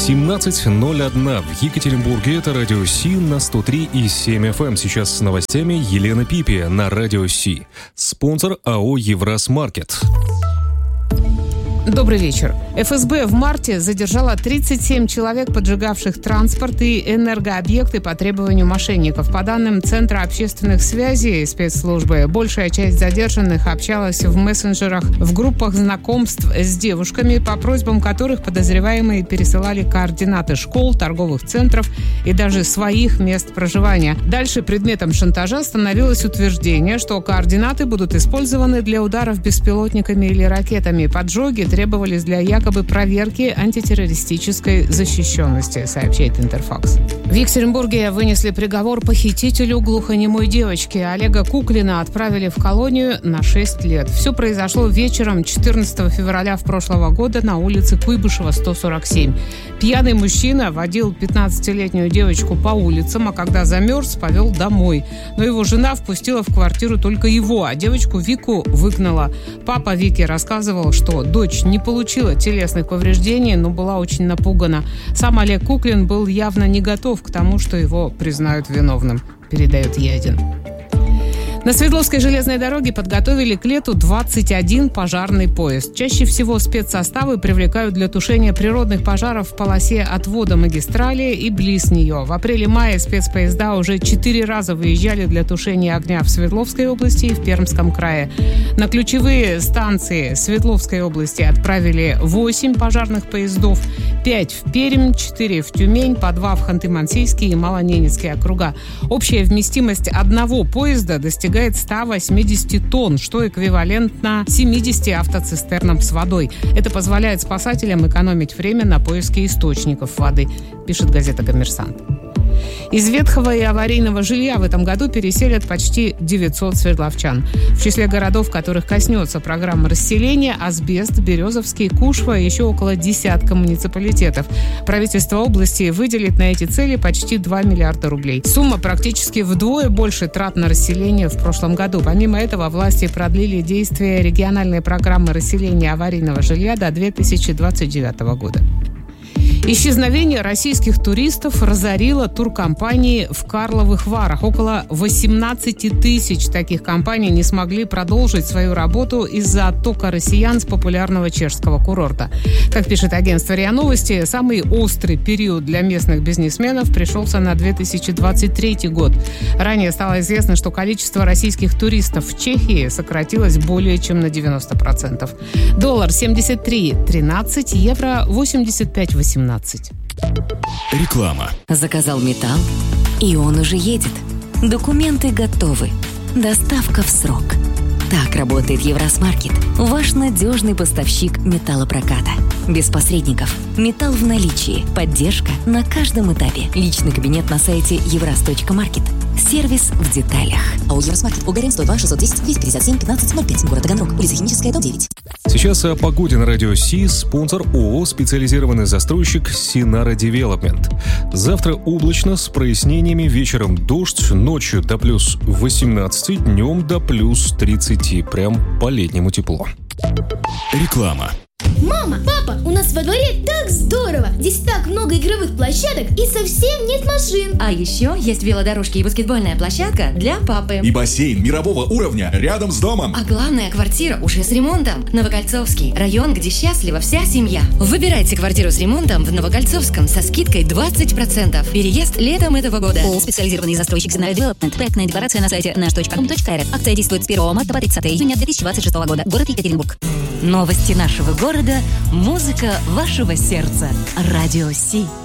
17:01 в Екатеринбурге. Это Радио Си на 103,7 FM. Сейчас с новостями Елена Пипи на Радио Си. Спонсор АО «Евросмаркет». Добрый вечер. ФСБ в марте задержала 37 человек, поджигавших транспорт и энергообъекты по требованию мошенников. По данным Центра общественных связей спецслужбы, большая часть задержанных общалась в мессенджерах, в группах знакомств с девушками, по просьбам которых подозреваемые пересылали координаты школ, торговых центров и даже своих мест проживания. Дальше предметом шантажа становилось утверждение, что координаты будут использованы для ударов беспилотниками или ракетами. Поджоги требовались для якобы проверки антитеррористической защищенности, сообщает Интерфакс. В Екатеринбурге вынесли приговор похитителю глухонемой девочки. Олега Куклина отправили в колонию на 6 лет. Все произошло вечером 14 февраля прошлого года на улице Куйбышева, 147. Пьяный мужчина водил 15-летнюю девочку по улицам, а когда замерз, повел домой. Но его жена впустила в квартиру только его, а девочку Вику выгнала. Папа Вики рассказывал, что дочь не получила телесных повреждений, но была очень напугана. Сам Олег Куклин был явно не готов к тому, что его признают виновным, передает Е1. На Свердловской железной дороге подготовили к лету 21 пожарный поезд. Чаще всего спецсоставы привлекают для тушения природных пожаров в полосе отвода магистрали и близ нее. В апреле-мае спецпоезда уже 4 раза выезжали для тушения огня в Свердловской области и в Пермском крае. На ключевые станции Свердловской области отправили 8 пожарных поездов, 5 в Пермь, 4 в Тюмень, по 2 в Ханты-Мансийский и Малоненецкий округа. Общая вместимость одного поезда достигает 180 тонн, что эквивалентно 70 автоцистернам с водой. Это позволяет спасателям экономить время на поиске источников воды, пишет газета «Коммерсант». Из ветхого и аварийного жилья в этом году переселят почти 900 свердловчан. В числе городов, которых коснется программа расселения, Асбест, Березовский, Кушва и еще около десятка муниципалитетов. Правительство области выделит на эти цели почти 2 миллиарда рублей. Сумма практически вдвое больше трат на расселение в прошлом году. Помимо этого, власти продлили действие региональной программы расселения аварийного жилья до 2029 года. Исчезновение российских туристов разорило туркомпании в Карловых Варах. Около 18 тысяч таких компаний не смогли продолжить свою работу из-за оттока россиян с популярного чешского курорта. Как пишет агентство РИА Новости, самый острый период для местных бизнесменов пришелся на 2023 год. Ранее стало известно, что количество российских туристов в Чехии сократилось более чем на 90%. Доллар 73.13, евро 85.18. Реклама. Заказал металл, и он уже едет. Документы готовы. Доставка в срок. Так работает Евросмаркет. Ваш надежный поставщик металлопроката. Без посредников. Металл в наличии. Поддержка на каждом этапе. Личный кабинет на сайте евраз.маркет. Сервис в деталях. АО «Евросмаркет», Гагарин, 102 610 257 1505, город Таганрог, улица Химическая, дом 9. Сейчас о погоде на Радио Си. Спонсор ООО «Специализированный застройщик Синара Девелопмент». Завтра облачно с прояснениями, вечером дождь, ночью до плюс 18, днем до плюс 30. Прям по-летнему тепло. Реклама. Мама, папа, у нас во дворе так здорово! Здесь так много игровых площадок и совсем нет машин. А еще есть велодорожки и баскетбольная площадка для папы. И бассейн мирового уровня рядом с домом. А главное, квартира уже с ремонтом. Новокольцовский, район, где счастлива вся семья. Выбирайте квартиру с ремонтом в Новокольцовском со скидкой 20%. Переезд летом этого года. ООО «Специализированный застройщик Синара Девелопмент». Проектная декларация на сайте nаш.com.rf. Акция действует с 1 марта по 30 июня 2026 года. Город Екатеринбург. Новости нашего города, музыка вашего сердца. Радио Си.